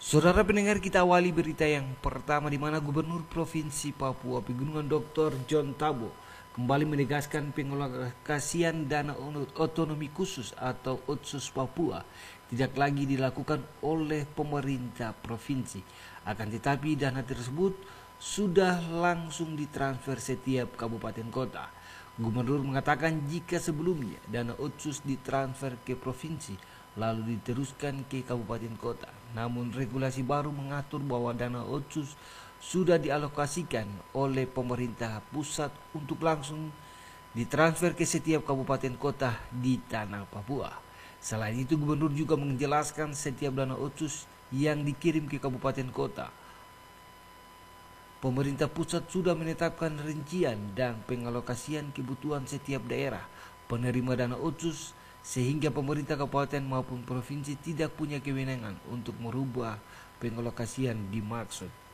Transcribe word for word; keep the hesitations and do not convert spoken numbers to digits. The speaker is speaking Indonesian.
Saudara pendengar, kita awali berita yang pertama di mana Gubernur Provinsi Papua Pegunungan doktor John Tabo kembali menegaskan pengalokasian dana otonomi khusus atau Otsus Papua tidak lagi dilakukan oleh pemerintah provinsi. Akan tetapi dana tersebut sudah langsung ditransfer setiap kabupaten kota. Gubernur mengatakan jika sebelumnya dana Otsus ditransfer ke provinsi lalu diteruskan ke kabupaten kota, namun regulasi baru mengatur bahwa dana Otsus sudah dialokasikan oleh pemerintah pusat untuk langsung ditransfer ke setiap kabupaten kota di tanah Papua. Selain itu, gubernur juga menjelaskan setiap dana Otsus yang dikirim ke kabupaten kota, pemerintah pusat sudah menetapkan rincian dan pengalokasian kebutuhan setiap daerah penerima dana Otsus, sehingga pemerintah kabupaten maupun provinsi tidak punya kewenangan untuk merubah pengalokasian dimaksud.